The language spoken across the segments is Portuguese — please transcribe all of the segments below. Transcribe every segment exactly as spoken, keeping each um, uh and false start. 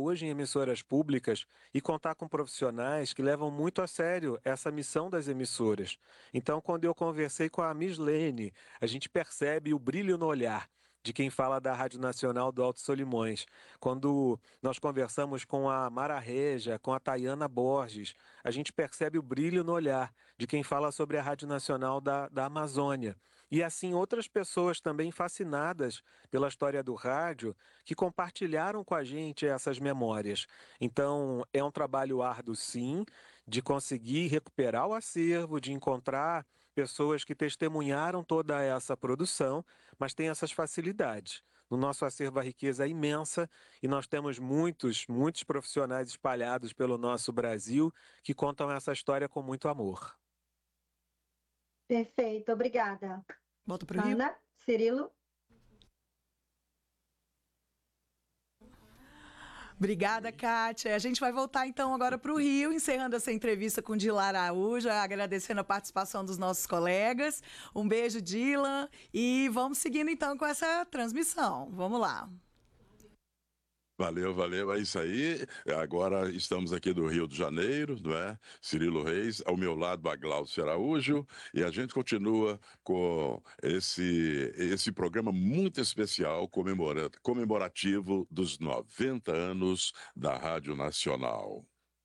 hoje em emissoras públicas e contar com profissionais que levam muito a sério essa missão das emissoras. Então, quando eu conversei com a Mislene, a gente percebe o brilho no olhar de quem fala da Rádio Nacional do Alto Solimões. Quando nós conversamos com a Mara Reja, com a Tayana Borges, a gente percebe o brilho no olhar de quem fala sobre a Rádio Nacional da, da Amazônia. E assim, outras pessoas também fascinadas pela história do rádio, que compartilharam com a gente essas memórias. Então, é um trabalho árduo, sim, de conseguir recuperar o acervo, de encontrar pessoas que testemunharam toda essa produção, mas tem essas facilidades. No nosso acervo, a riqueza é imensa e nós temos muitos, muitos profissionais espalhados pelo nosso Brasil que contam essa história com muito amor. Perfeito, obrigada. Volta para o Rio. Ana, Cirilo. Obrigada, Kátia. A gente vai voltar então agora para o Rio, encerrando essa entrevista com Dilan Araújo, agradecendo a participação dos nossos colegas. Um beijo, Dilan, e vamos seguindo então com essa transmissão. Vamos lá. Valeu, valeu, é isso aí. Agora estamos aqui do Rio de Janeiro, não é? Cirilo Reis, ao meu lado a Glaucia Araújo, e a gente continua com esse, esse programa muito especial comemora, comemorativo dos noventa anos da Rádio Nacional.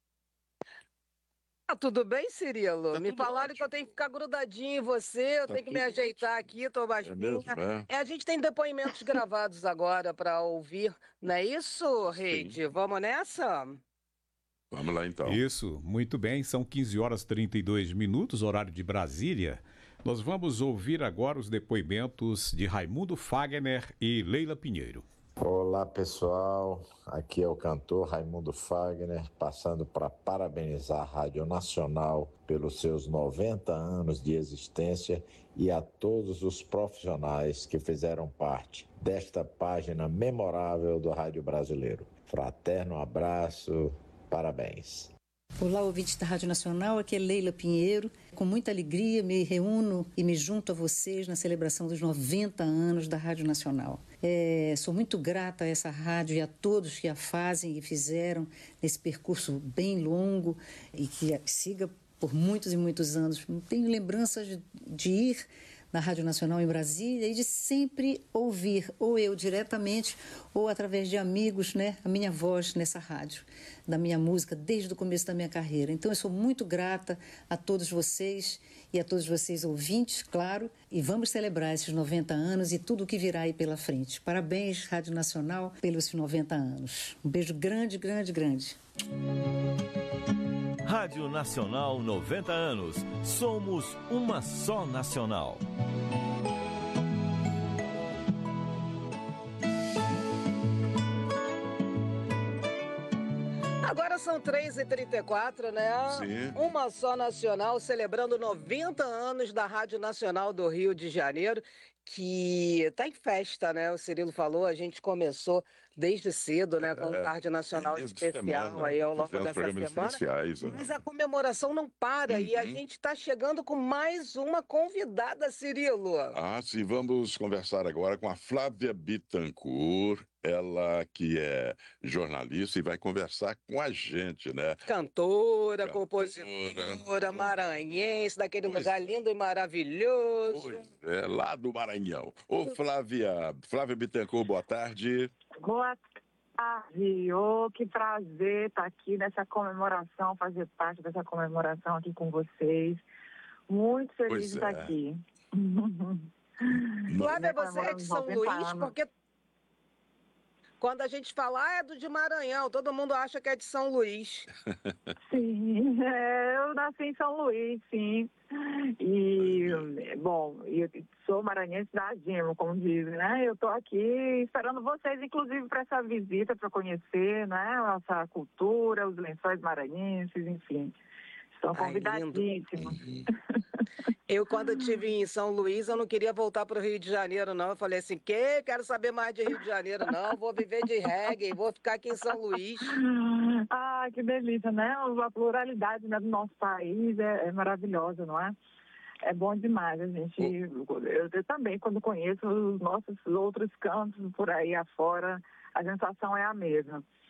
Ah, tudo bem, Cirilo? Tá me falaram ótimo. que eu tenho que ficar grudadinho em você, eu Tá tenho que me tudo ajeitar aqui, tô baixinha. É mesmo? É. É, a gente tem depoimentos gravados agora para ouvir, não é isso, Reide? Vamos nessa? Vamos lá então. Isso, muito bem, são quinze horas e trinta e dois minutos, horário de Brasília. Nós vamos ouvir agora os depoimentos de Raimundo Fagner e Leila Pinheiro. Olá pessoal, aqui é o cantor Raimundo Fagner, passando para parabenizar a Rádio Nacional pelos seus noventa anos de existência e a todos os profissionais que fizeram parte desta página memorável do rádio brasileiro. Fraterno abraço, parabéns. Olá, ouvintes da Rádio Nacional, aqui é Leila Pinheiro. Com muita alegria me reúno e me junto a vocês na celebração dos noventa anos da Rádio Nacional. É, sou muito grata a essa rádio e a todos que a fazem e fizeram nesse percurso bem longo e que siga por muitos e muitos anos. Tenho lembranças de, de ir na Rádio Nacional em Brasília e de sempre ouvir, ou eu diretamente, ou através de amigos, né, a minha voz nessa rádio, da minha música, desde o começo da minha carreira. Então eu sou muito grata a todos vocês e a todos vocês ouvintes, claro, e vamos celebrar esses noventa anos e tudo o que virá aí pela frente. Parabéns, Rádio Nacional, pelos noventa anos. Um beijo grande, grande, grande. Rádio Nacional noventa anos. Somos uma só nacional. Agora são três e trinta e quatro, né? Sim. Uma só nacional, celebrando noventa anos da Rádio Nacional do Rio de Janeiro, que tá em festa, né? O Cirilo falou, a gente começou desde cedo, né? Com o Rádio Nacional é, especial semana, aí ao longo fizemos dessa programas semana. especiais, né? Mas a comemoração não para Uhum. e a gente está chegando com mais uma convidada, Cirilo. Ah, sim, vamos conversar agora com a Flávia Bittencourt, ela que é jornalista e vai conversar com a gente, né? Cantora, Cantora. compositora, maranhense, daquele Pois. lugar lindo e maravilhoso. Pois é, lá do Maranhão. Ô Flávia, Flávia Bittencourt, boa tarde. Boa tarde, oh, que prazer estar aqui nessa comemoração, fazer parte dessa comemoração aqui com vocês. Muito feliz Pois de estar é. aqui. Flávia, você é de São noventa Luís, anos. porque quando a gente fala, ah, é do de Maranhão, todo mundo acha que é de São Luís. Sim, é, eu nasci em São Luís, sim. E, bom, eu sou maranhense da Dimo, como dizem, né? Eu estou aqui esperando vocês, inclusive, para essa visita, para conhecer, né? A nossa cultura, os lençóis maranhenses, enfim. Estão Ai, lindo. convidadíssimos. Eu, quando estive em São Luís, eu não queria voltar para o Rio de Janeiro, não. Eu falei assim, que? Quero saber mais de Rio de Janeiro, não. Vou viver de reggae, vou ficar aqui em São Luís. Ah, que delícia, né? A pluralidade, né, do nosso país é, é maravilhosa, não é? É bom demais, a gente... Eu, eu também, quando conheço os nossos outros cantos por aí afora, a sensação é a mesma.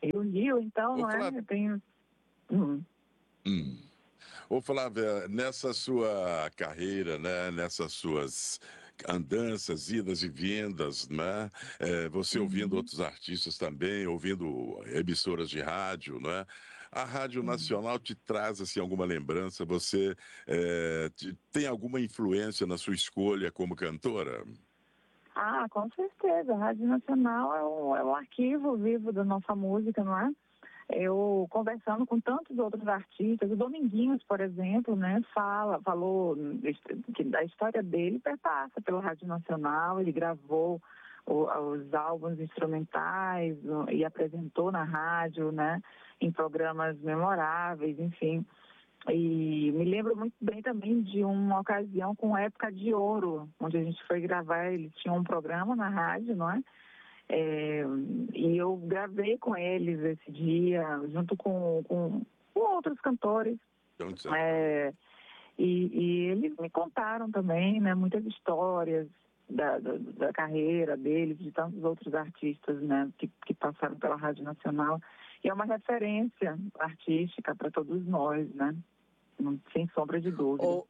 E o Rio, então, Ô, não é? Flávia. Eu tenho... Hum. Hum. Ô, Flávia, nessa sua carreira, né, nessas suas andanças, idas e vindas, né, é, você ouvindo Uhum. outros artistas também, ouvindo emissoras de rádio, né, a Rádio Uhum. Nacional te traz, assim, alguma lembrança? Você é, te- tem alguma influência na sua escolha como cantora? Ah, com certeza. A Rádio Nacional é o, é o arquivo vivo da nossa música, não é? Eu conversando com tantos outros artistas, o Dominguinhos, por exemplo, né, fala, falou que a história dele perpassa pela Rádio Nacional, ele gravou o, os álbuns instrumentais e apresentou na rádio, né, em programas memoráveis, enfim. E me lembro muito bem também de uma ocasião com Época de Ouro, onde a gente foi gravar, ele tinha um programa na rádio, não é? É, e eu gravei com eles esse dia, junto com, com, com outros cantores. É, e, e eles me contaram também, né, muitas histórias da, da, da carreira deles, de tantos outros artistas, né, que, que passaram pela Rádio Nacional. E é uma referência artística para todos nós, né? Sem sombra de dúvida. Ô,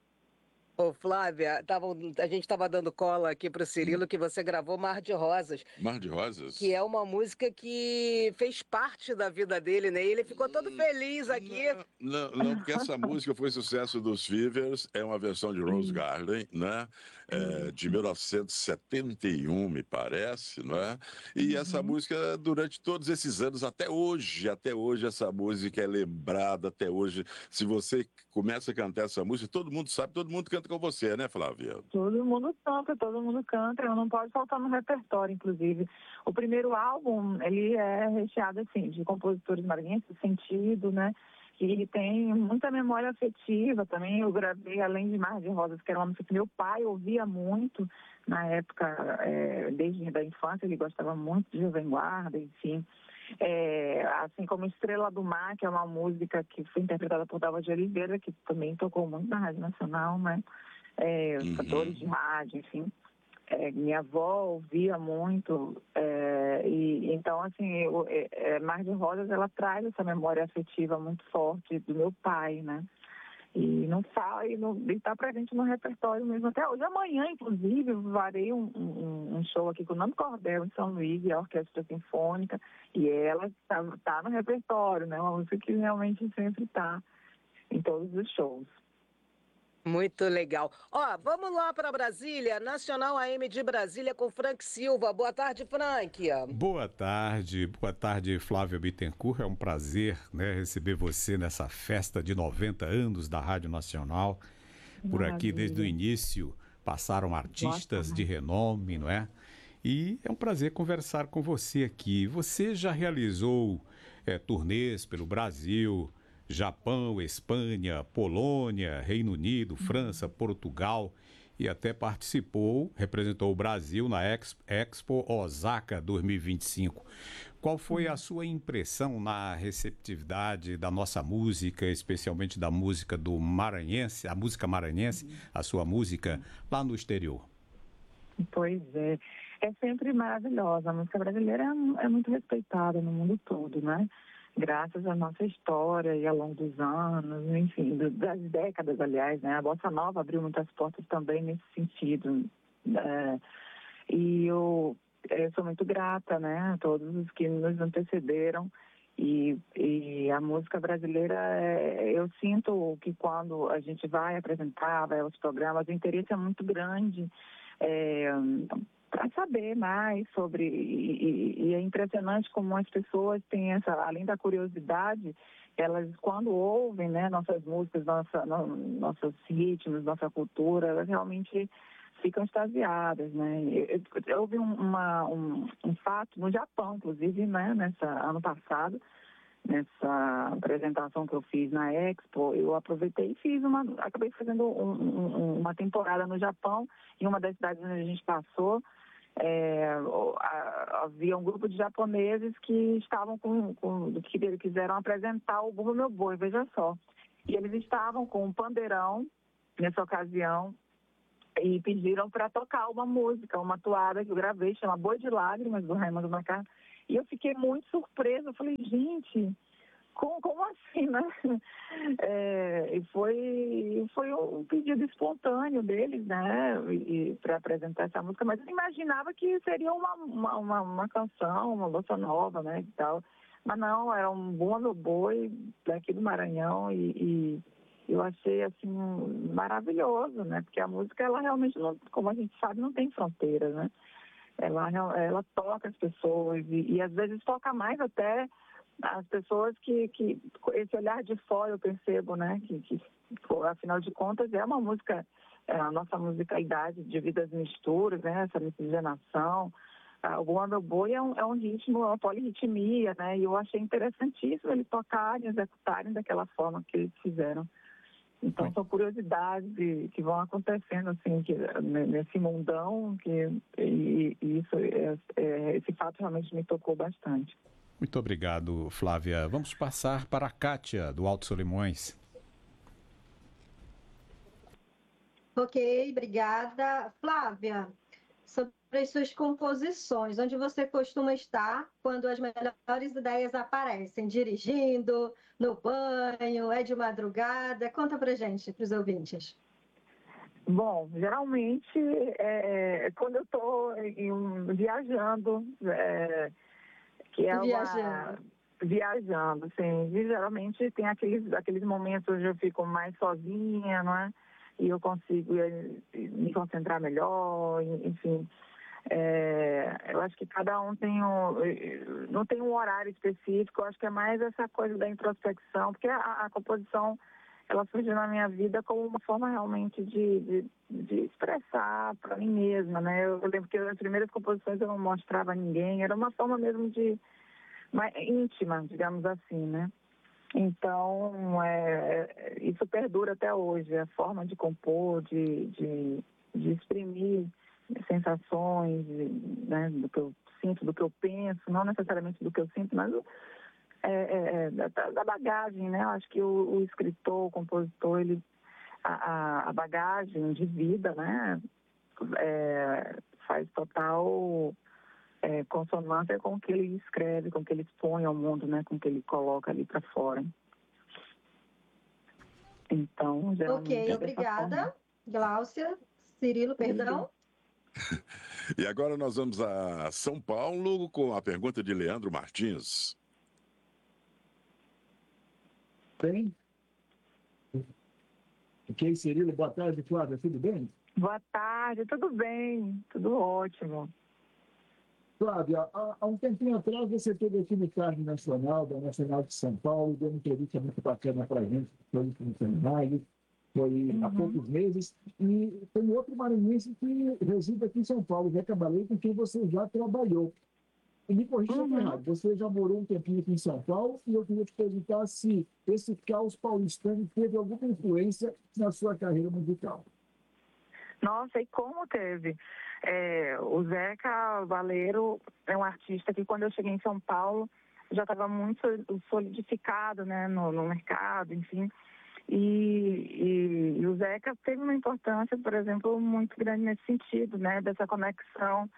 ô Flávia, tava, a gente estava dando cola aqui para o Cirilo que você gravou Mar de Rosas. Mar de Rosas? Que é uma música que fez parte da vida dele, né? E ele ficou todo feliz aqui. Não, não, porque essa música foi sucesso dos Fevers, é uma versão de Rose Garden, né? É, de mil novecentos e setenta e um, me parece, não é? E Uhum. essa música, durante todos esses anos, até hoje, até hoje, essa música é lembrada, até hoje. Se você começa a cantar essa música, todo mundo sabe, todo mundo canta com você, né, Flávia? Todo mundo canta, todo mundo canta, não pode faltar no repertório, inclusive. O primeiro álbum, ele é recheado, assim, de compositores maranhenses, Sentido, né? Que ele tem muita memória afetiva também. Eu gravei, além de Mar de Rosas, que era uma música que meu pai ouvia muito na época, é, desde a infância, ele gostava muito de Jovem Guarda, enfim. É, assim como Estrela do Mar, que é uma música que foi interpretada por Dalva de Oliveira, que também tocou muito na Rádio Nacional, né? É, os Uhum. cantores de rádio, enfim. É, minha avó ouvia muito, é, e então, assim, eu, é, é, Mar de Rosas, ela traz essa memória afetiva muito forte do meu pai, né? E não fala, e está presente no repertório mesmo até hoje. Amanhã, inclusive, eu farei um, um, um show aqui com o Nando Cordel em São Luís, e a Orquestra Sinfônica, e ela está tá no repertório, né? Uma música que realmente sempre está em todos os shows. Muito legal. Ó, vamos lá para Brasília, Nacional A M de Brasília com Frank Silva. Boa tarde, Frank. Boa tarde, boa tarde, Flávia Bittencourt. É um prazer, né, receber você nessa festa de noventa anos da Rádio Nacional. Por Maravilha. aqui, desde o início, passaram artistas de renome, não é? E é um prazer conversar com você aqui. Você já realizou é, turnês pelo Brasil, Japão, Espanha, Polônia, Reino Unido, França, Portugal e até participou, representou o Brasil na Expo Osaka dois mil e vinte e cinco. Qual foi a sua impressão na receptividade da nossa música, especialmente da música do maranhense, a música maranhense, a sua música lá no exterior? Pois é, é sempre maravilhosa. A música brasileira é, é muito respeitada no mundo todo, né? Graças à nossa história e ao longo dos anos, enfim, das décadas, aliás, né? A Bossa Nova abriu muitas portas também nesse sentido. É, e eu, eu sou muito grata, né, a todos os que nos antecederam. E, e a música brasileira, é, eu sinto que quando a gente vai apresentar, vai aos programas, o interesse é muito grande. É, para saber mais sobre, e, e é impressionante como as pessoas têm essa, além da curiosidade, elas quando ouvem, né, nossas músicas, nossa, no, nossos ritmos, nossa cultura, elas realmente ficam extasiadas, né. Eu, eu houve um, uma, um, um fato no Japão, inclusive, né, nessa, ano passado, nessa apresentação que eu fiz na Expo, eu aproveitei e fiz uma, acabei fazendo um, um, uma temporada no Japão, em uma das cidades onde a gente passou. É, havia um grupo de japoneses que estavam com, com que quiseram apresentar o Bumba Meu Boi, veja só. E eles estavam com um pandeirão nessa ocasião e pediram para tocar uma música, uma toada que eu gravei, chama Boi de Lágrimas, do Raimundo Macá. E eu fiquei muito surpresa, eu falei, gente, como, como assim, né? É, e foi, foi um pedido espontâneo deles, né, para apresentar essa música, mas eu imaginava que seria uma, uma, uma, uma canção, uma bossa nova, né, e tal. Mas não, era um Bumba Meu Boi daqui do Maranhão e, e eu achei, assim, maravilhoso, né? Porque a música, ela realmente, não, como a gente sabe, não tem fronteira, né? Ela, ela toca as pessoas e, e às vezes toca mais até as pessoas que, que esse olhar de fora eu percebo, né? Que, que afinal de contas é uma música, é a nossa musicalidade de vidas misturas, né? Essa miscigenação. O Bumba Meu Boi é um, é um ritmo, é uma polirritmia, né? E eu achei interessantíssimo eles tocarem, executarem daquela forma que eles fizeram. Então, são curiosidades que vão acontecendo, assim, que, nesse mundão, que, e, e isso, é, é, esse fato realmente me tocou bastante. Muito obrigado, Flávia. Vamos passar para a Kátia, do Alto Solimões. Ok, obrigada. Flávia, sobre as suas composições, onde você costuma estar quando as melhores ideias aparecem? Dirigindo, no banho, é de madrugada? Conta pra gente, pros ouvintes. Bom, geralmente, é, quando eu estou viajando, é, que é viajando. uma... Viajando, sim. E, geralmente tem aqueles, aqueles momentos onde eu fico mais sozinha, não é? E eu consigo me concentrar melhor, enfim. É, eu acho que cada um tem um, não tem um horário específico, eu acho que é mais essa coisa da introspecção, porque a, a composição, ela surgiu na minha vida como uma forma realmente de, de, de expressar para mim mesma, né? Eu, eu lembro que as primeiras composições eu não mostrava a ninguém, era uma forma mesmo de, mais íntima, digamos assim, né? Então, é, isso perdura até hoje, a forma de compor, de, de, de exprimir sensações, né, do que eu sinto, do que eu penso, não necessariamente do que eu sinto, mas é, é, da, da bagagem, né? Eu acho que o, o escritor, o compositor, ele, a, a bagagem de vida, né, é, faz total é, consonância com o que ele escreve, com o que ele expõe ao mundo, né, com o que ele coloca ali para fora. Então, geralmente ok, é obrigada, Gláucia. Cirilo, perdão. E agora nós vamos a São Paulo com a pergunta de Leandro Martins. Bem. Ok, Cirilo, boa tarde, Flávia, tudo bem? Boa tarde, tudo bem, tudo ótimo. Flávia, há, há um tempinho atrás você teve aqui no Carne Nacional, da Nacional de São Paulo, deu uma entrevista muito bacana para a gente, foi em maio, foi uhum. há poucos meses, e tem outro maranhense que reside aqui em São Paulo, Zeca Baleiro, com quem você já trabalhou. E me corrija se eu estou errado, você já morou um tempinho aqui em São Paulo, e eu queria te perguntar se esse caos paulistano teve alguma influência na sua carreira musical. Nossa, e como teve? É, o Zeca Baleiro é um artista que, quando eu cheguei em São Paulo, já estava muito solidificado, né, no, no mercado, enfim. E, e, e o Zeca teve uma importância, por exemplo, muito grande nesse sentido, né, dessa conexão.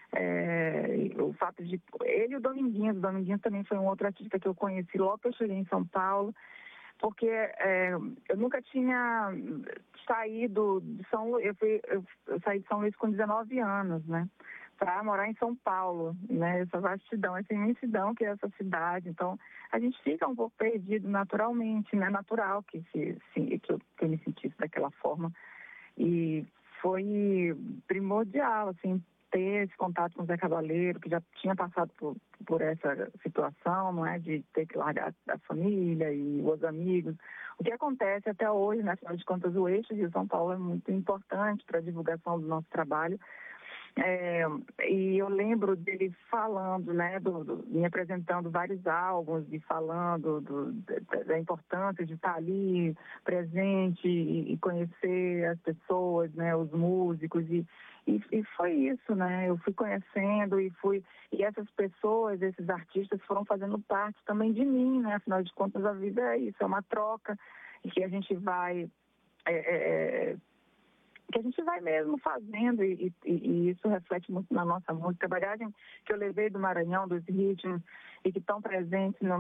É, o fato de... Ele e o Dominguinhos, o Dominguinhos também foi um outro artista que eu conheci logo que eu cheguei em São Paulo, porque é, eu nunca tinha saído de São Luís, eu, fui, eu, eu saí de São Luís com dezenove anos, né, para morar em São Paulo, né, essa vastidão, essa imensidão que é essa cidade. Então, a gente fica um pouco perdido naturalmente, né, natural que, se, se, que, eu, que eu me sentisse daquela forma. E foi primordial, assim, ter esse contato com o Zeca Baleiro, que já tinha passado por, por essa situação, não é, de ter que largar a família e os amigos. O que acontece até hoje, né, afinal de contas, o eixo de São Paulo é muito importante para a divulgação do nosso trabalho. É, e eu lembro dele falando, né, do, do, me apresentando vários álbuns e falando do, da, da importância de estar ali presente e, e conhecer as pessoas, né, os músicos e E, e foi isso, né? Eu fui conhecendo e fui... E essas pessoas, esses artistas foram fazendo parte também de mim, né? Afinal de contas, a vida é isso, é uma troca em que a gente vai é, é, que a gente vai mesmo fazendo e, e, e isso reflete muito na nossa música. A bagagem que eu levei do Maranhão, dos ritmos e que estão presentes no